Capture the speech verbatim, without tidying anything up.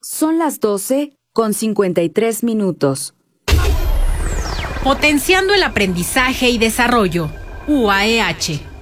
Son las doce con cincuenta y tres minutos. Potenciando el aprendizaje y desarrollo. U A E H.